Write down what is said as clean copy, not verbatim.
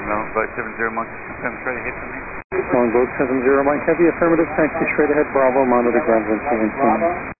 Longboat 70 Mike, confirm straight ahead for me. Longboat 70 Mike, heavy affirmative, taxi straight ahead, Bravo, monitor ground wind 17.